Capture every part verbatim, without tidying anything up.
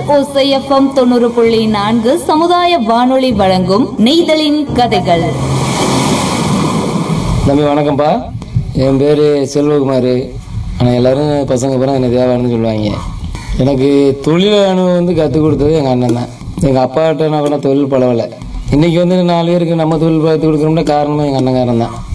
ஓசை எஃப்எம் தொண்ணூறு புள்ளி நான்கு சமுதாய வானொலி வழங்கும் நெய்தலின் கதைகள். தம்பி வணக்கம்ப்பா. என் பேர் செல்வகுமார். ஆனால் எல்லோரும் பசங்க பூரா என்னை தேவானு சொல்லுவாங்க. எனக்கு தொழில் அனுபவம் வந்து கற்றுக் கொடுத்தது எங்கள் அண்ணன் தான். எங்கள் அப்பாட்ட நான் கூட தொழில் பழவலை. இன்றைக்கி வந்து நாலு பேருக்கு நம்ம தொழில் பார்த்து கொடுக்குறோம்னா காரணமாக எங்கள் அண்ணங்காரன் தான்.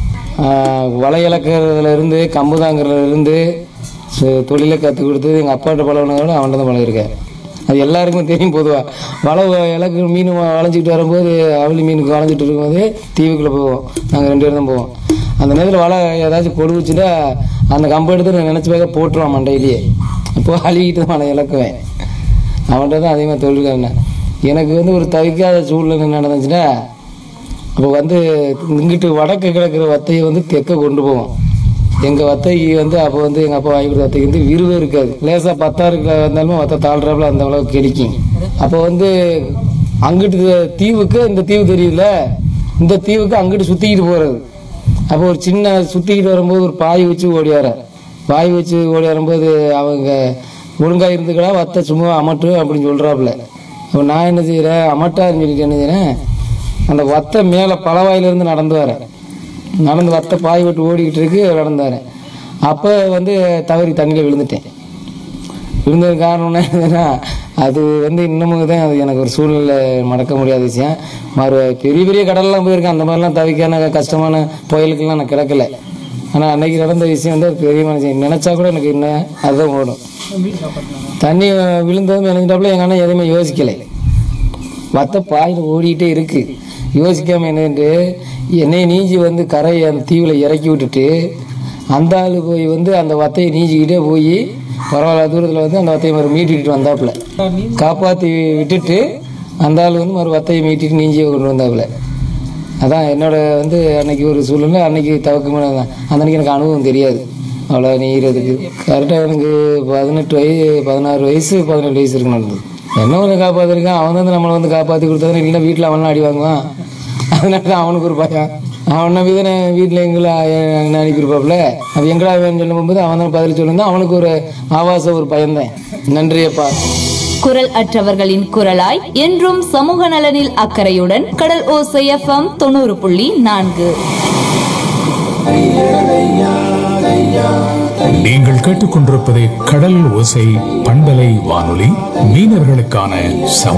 வலை இழக்கிறதுலேருந்து கம்பு தாங்கிறதுலேருந்து தொழிலை கற்றுக் கொடுத்தது எங்கள் அப்பாட்ட பழகினதோட அவன்கிட்ட தான் பழகிருக்கேன். அது எல்லாருக்குமே தெரியும். பொதுவாக வலை இலக்கு மீன் வளைஞ்சிக்கிட்டு வரும்போது அவளி மீனுக்கு வளைஞ்சிட்டு இருக்கும்போது தீவுக்குள்ளே போவோம். நாங்கள் ரெண்டு பேரும் தான் போவோம். அந்த நேரத்தில் வலை ஏதாச்சும் பொடுவிச்சுட்டா அந்த கம்பை எடுத்து நினச்சி பார்க்க போட்டுருவான் மண்டையிலேயே. அப்போது அழுகிட்டு தான் வலை இழக்குவேன். அவன்கிட்ட தான் அதிகமாக தொழில்காரன். எனக்கு வந்து ஒரு தவிக்காத சூழ்நிலை நடந்துச்சுன்னா அப்போ வந்து இங்கிட்டு வடக்கு கிடக்கிற வத்தையை வந்து தெற்க கொண்டு போவோம். எங்கள் வத்தைக்கு வந்து அப்போ வந்து எங்கள் அப்பா வாங்கி கொடுத்த வத்தைக்கு வந்து விருவே இருக்காது. லேசாக பத்தாறுக்குள்ள வந்தாலுமே வத்தை தாழ்றாப்புல அந்த அளவுக்கு கிடைக்கும். அப்போ வந்து அங்கிட்டு தீவுக்கு இந்த தீவு தெரியுதுல, இந்த தீவுக்கு அங்கிட்டு சுற்றிக்கிட்டு போகிறது. அப்போ ஒரு சின்ன சுற்றிக்கிட்டு வரும்போது ஒரு பாய் வச்சு ஓடி வர பாய் வச்சு ஓடி வரும்போது அவங்க ஒழுங்காக இருந்துக்கடா வத்தை சும்மா அமட்டு அப்படின்னு சொல்கிறாப்புல. அப்போ நான் என்ன செய்கிறேன், அமட்டாருன்னு சொல்லிட்டு என்ன செய்கிறேன், அந்த வத்தை மேலே பலவாயிலிருந்து நடந்து வரேன். நடந்து வத்தை பாய் விட்டு ஓடிக்கிட்டு இருக்கு நடந்து வரேன். அப்போ வந்து தவறி தண்ணியில் விழுந்துட்டேன். விழுந்தது காரணம் என்னன்னா அது வந்து இன்னமும் தான் அது எனக்கு ஒரு சூழ்நிலை மறக்க முடியாத விஷயம். மறு பெரிய பெரிய கடல்லாம் போயிருக்கேன். அந்த மாதிரிலாம் தவிக்கான கஷ்டமான புயலுக்கெல்லாம் நான் கிடக்கல. ஆனால் அன்னைக்கு நடந்த விஷயம் வந்து அது பெரிய மனுஷன் நினச்சா கூட எனக்கு என்ன அதுதான் ஓடும். தண்ணி விழுந்ததும் நினைஞ்சிட்டாப்புல எங்கள் அண்ணன் எதுவுமே யோசிக்கலை. வத்தை பாயில் ஓடிக்கிட்டே இருக்கு. யோசிக்காமல் என்னன்ட்டு என்னை நீஞ்சி வந்து கரையை அந்த தீவில் இறக்கி விட்டுட்டு அந்த ஆள் போய் வந்து அந்த வத்தையை நீஞ்சிக்கிட்டே போய் பரவாயில்ல தூரத்தில் வந்து அந்த வத்தையை மறு மீட்டிட்டு வந்தாப்புல. காப்பாற்றி விட்டுட்டு அந்த ஆள் வந்து மறு வத்தையை மீட்டிட்டு நீஞ்சியை கொண்டு வந்தாப்புல. அதான் என்னோட வந்து அன்னைக்கு ஒரு சூழ்நிலை. அன்னைக்கு தவக்கமான தான். அந்த அன்னைக்கு எனக்கு அனுபவம் தெரியாது அவ்வளோ நீகிறதுக்கு. கரெக்டாக எனக்கு பதினெட்டு வயசு பதினாறு வயசு பதினெட்டு வயசு இருக்கு நடந்தது. என்ன கொஞ்சம் காப்பாற்றிருக்கான். அவன் வந்து நம்மளை வந்து காப்பாற்றி கொடுத்தா இல்லைன்னா வீட்டில் அவன்லாம் அடி வாங்குவான். அதனால தான் அவனுக்கு ஒரு பயம். அவன் நம்பி தானே வீட்டில் எங்களை அனுப்பியிருப்பாப்புல. அது எங்கடா வேணும்னு சொல்லும் போது அவன் தான் பதில் சொல்லியிருந்தான். அவனுக்கு ஒரு ஆபாச ஒரு பயம்தான். நன்றியப்பா. குரல் அற்றவர்களின் குரலாய் என்றும் சமூக நலனில் அக்கறையுடன் கடல் ஓசை எஃப்எம் தொண்ணூறு புள்ளி நான்கு. நீங்கள் கேட்டுக்கொண்டிருப்பது கடல் ஓசை பண்பலை வானொலி, மீனவர்களுக்கான சமூக